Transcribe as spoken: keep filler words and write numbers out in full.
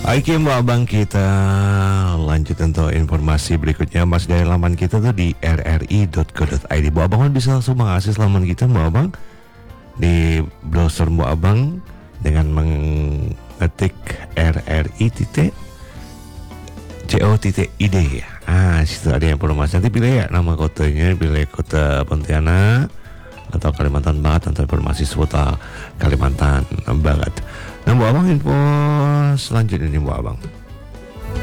Oke Mbak Abang, kita lanjut untuk informasi berikutnya. Mas, dari laman kita tuh di r r i dot co dot i d. Mbak Abang bisa langsung mengakses laman kita Mbak Abang di browser Mbak Abang dengan mengetik r r i titik co titik i d ya. Ah, situ ada informasi. Nanti pilih ya nama kotanya, pilih kota Pontianak atau Kalimantan Barat atau informasi seputar Kalimantan Barat. Nah, Mbak Abang, info selanjutnya nih Mbak Abang.